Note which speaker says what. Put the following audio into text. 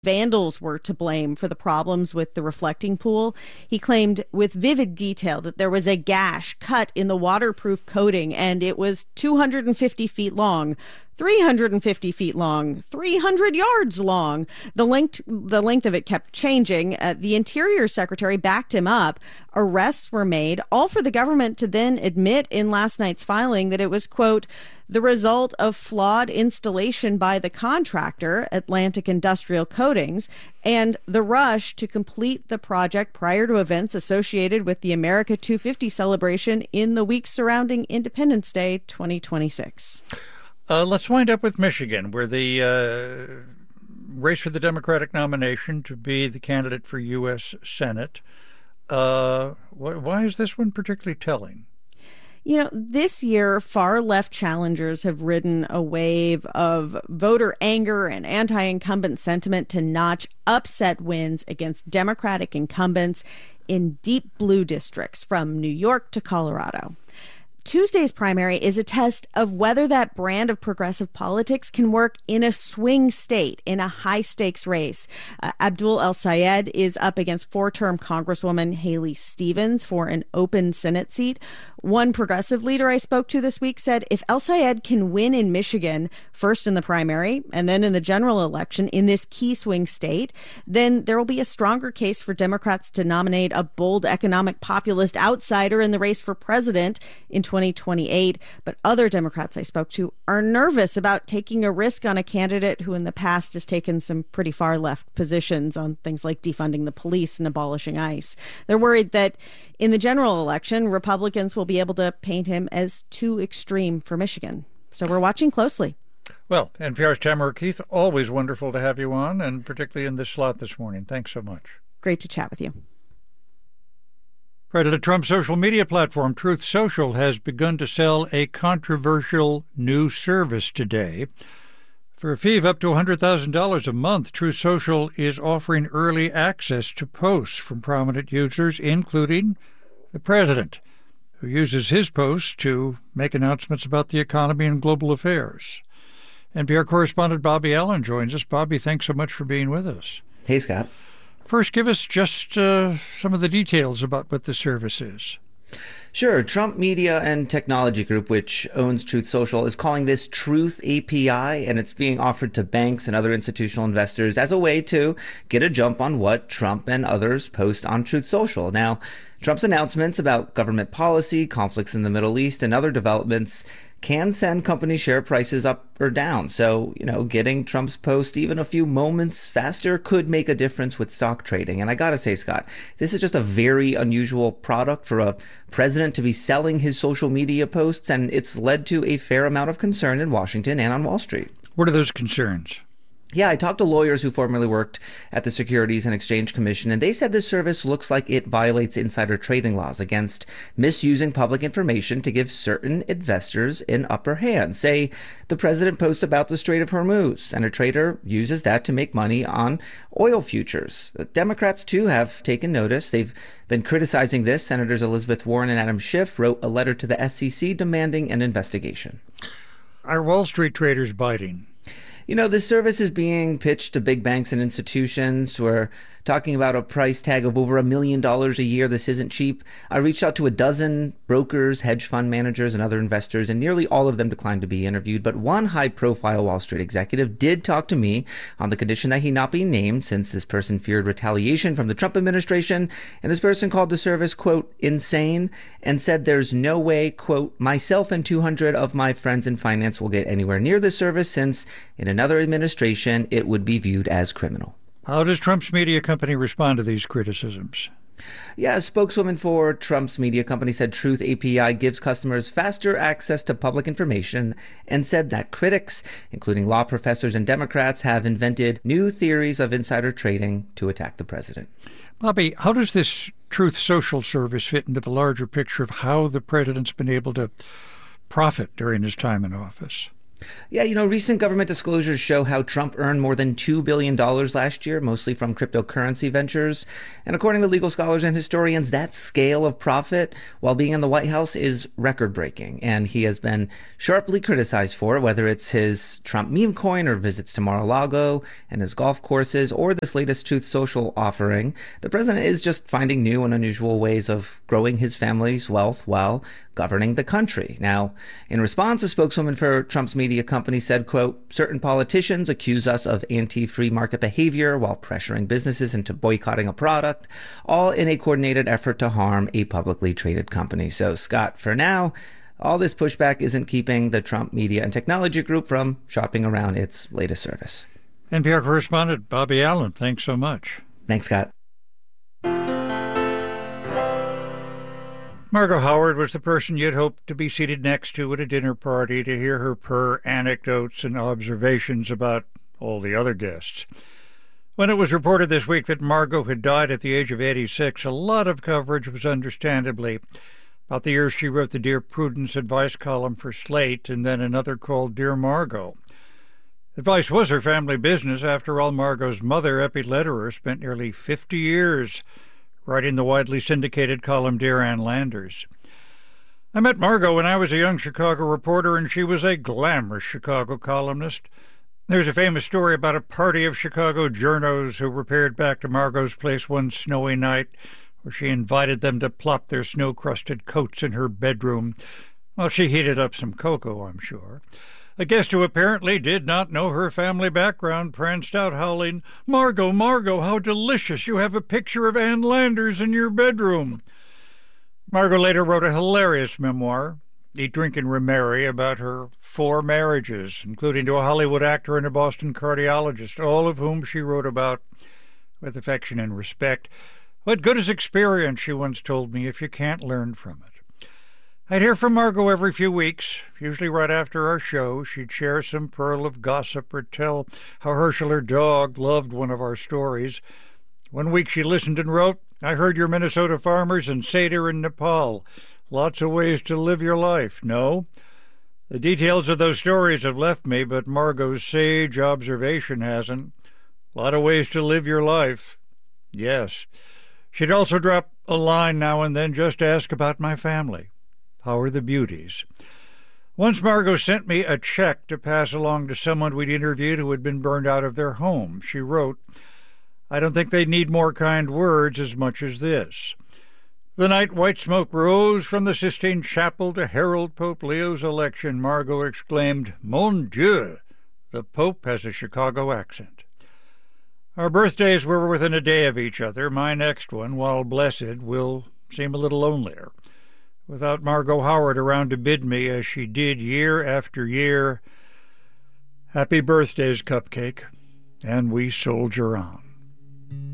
Speaker 1: vandals were to blame for the problems with the reflecting pool. He claimed with vivid detail that there was a gash cut in the waterproof coating and it was 250 feet long, 350 feet long, 300 yards long. The length of it kept changing. The Interior Secretary backed him up. Arrests were made, all for the government to then admit in last night's filing that it was, quote, the result of flawed installation by the contractor, Atlantic Industrial Coatings, and the rush to complete the project prior to events associated with the America 250 celebration in the weeks surrounding Independence Day 2026.
Speaker 2: Let's wind up with Michigan, where the race for the Democratic nomination to be the candidate for U.S. Senate. Why is this one particularly telling?
Speaker 1: You know, this year, far-left challengers have ridden a wave of voter anger and anti-incumbent sentiment to notch upset wins against Democratic incumbents in deep blue districts from New York to Colorado. Tuesday's primary is a test of whether that brand of progressive politics can work in a swing state, in a high-stakes race. Abdul El-Sayed is up against four-term Congresswoman Haley Stevens for an open Senate seat. One progressive leader I spoke to this week said if El-Sayed can win in Michigan, first in the primary and then in the general election in this key swing state, then there will be a stronger case for Democrats to nominate a bold economic populist outsider in the race for president in 2028. But other Democrats I spoke to are nervous about taking a risk on a candidate who in the past has taken some pretty far left positions on things like defunding the police and abolishing ICE. They're worried that in the general election, Republicans will be able to paint him as too extreme for Michigan. So we're watching closely.
Speaker 2: Well, NPR's Tamara Keith, always wonderful to have you on, and particularly in this slot this morning. Thanks so much.
Speaker 1: Great to chat with you.
Speaker 2: President Trump's social media platform, Truth Social, has begun to sell a controversial new service today. For a fee of up to $100,000 a month, Truth Social is offering early access to posts from prominent users, including the president, who uses his posts to make announcements about the economy and global affairs. NPR correspondent Bobby Allen joins us. Bobby, thanks so much for being with us.
Speaker 3: Hey, Scott.
Speaker 2: First, give us just some of the details about what the service is.
Speaker 3: Sure. Trump Media and Technology Group, which owns Truth Social, is calling this Truth API, and it's being offered to banks and other institutional investors as a way to get a jump on what Trump and others post on Truth Social. Now, Trump's announcements about government policy, conflicts in the Middle East, and other developments can send company share prices up or down. So, getting Trump's post even a few moments faster could make a difference with stock trading. And I gotta say, Scott, this is just a very unusual product for a president to be selling his social media posts, and it's led to a fair amount of concern in Washington and on Wall Street.
Speaker 2: What are those concerns?
Speaker 3: Yeah, I talked to lawyers who formerly worked at the Securities and Exchange Commission, and they said this service looks like it violates insider trading laws against misusing public information to give certain investors an upper hand. Say the president posts about the Strait of Hormuz, and a trader uses that to make money on oil futures. Democrats, too, have taken notice. They've been criticizing this. Senators Elizabeth Warren and Adam Schiff wrote a letter to the SEC demanding an investigation.
Speaker 2: Are Wall Street traders biting?
Speaker 3: This service is being pitched to big banks and institutions. We're talking about a price tag of over $1 million a year. This isn't cheap. I reached out to a dozen brokers, hedge fund managers, and other investors, and nearly all of them declined to be interviewed. But one high-profile Wall Street executive did talk to me on the condition that he not be named, since this person feared retaliation from the Trump administration. And this person called the service, quote, insane, and said there's no way, quote, myself and 200 of my friends in finance will get anywhere near this service, since in another administration it would be viewed as criminal.
Speaker 2: How does Trump's media company respond to these criticisms?
Speaker 3: Yeah, a spokeswoman for Trump's media company said Truth API gives customers faster access to public information, and said that critics, including law professors and Democrats, have invented new theories of insider trading to attack the president.
Speaker 2: Bobby, how does this Truth Social service fit into the larger picture of how the president's been able to profit during his time in office?
Speaker 3: Yeah, recent government disclosures show how Trump earned more than $2 billion last year, mostly from cryptocurrency ventures. And according to legal scholars and historians, that scale of profit while being in the White House is record-breaking. And he has been sharply criticized for it, whether it's his Trump meme coin or visits to Mar-a-Lago and his golf courses or this latest Truth Social offering. The president is just finding new and unusual ways of growing his family's wealth while governing the country. Now, in response, a spokeswoman for Trump's media company said, quote, certain politicians accuse us of anti-free market behavior while pressuring businesses into boycotting a product, all in a coordinated effort to harm a publicly traded company. So, Scott, for now, all this pushback isn't keeping the Trump Media and Technology Group from shopping around its latest service.
Speaker 2: NPR correspondent Bobby Allen, thanks so much.
Speaker 3: Thanks, Scott.
Speaker 2: Margo Howard was the person you'd hoped to be seated next to at a dinner party to hear her purr anecdotes and observations about all the other guests. When it was reported this week that Margo had died at the age of 86, a lot of coverage was understandably about the years she wrote the Dear Prudence advice column for Slate and then another called Dear Margo. Advice was her family business. After all, Margo's mother, Eppie Lederer, spent nearly 50 years writing the widely syndicated column Dear Ann Landers. I met Margo when I was a young Chicago reporter, and she was a glamorous Chicago columnist. There's a famous story about a party of Chicago journos who repaired back to Margo's place one snowy night, where she invited them to plop their snow-crusted coats in her bedroom while she heated up some cocoa, I'm sure. A guest who apparently did not know her family background pranced out howling, "Margo, Margo, how delicious! You have a picture of Ann Landers in your bedroom." Margo later wrote a hilarious memoir, Eat, Drink, and Remarry, about her 4 marriages, including to a Hollywood actor and a Boston cardiologist, all of whom she wrote about with affection and respect. "What good is experience," she once told me, "if you can't learn from it?" I'd hear from Margo every few weeks, usually right after our show. She'd share some pearl of gossip or tell how Herschel, her dog, loved one of our stories. One week she listened and wrote, "I heard you're Minnesota farmers and Seder in Nepal. Lots of ways to live your life, no?" The details of those stories have left me, but Margo's sage observation hasn't. A lot of ways to live your life. Yes. She'd also drop a line now and then just to ask about my family. How are the beauties? Once Margo sent me a check to pass along to someone we'd interviewed who had been burned out of their home. She wrote, "I don't think they need more kind words as much as this." The night white smoke rose from the Sistine Chapel to herald Pope Leo's election, Margo exclaimed, "Mon Dieu, the Pope has a Chicago accent." Our birthdays were within a day of each other. My next one, while blessed, will seem a little lonelier, without Margo Howard around to bid me, as she did year after year, "Happy birthdays, Cupcake," and we soldier on.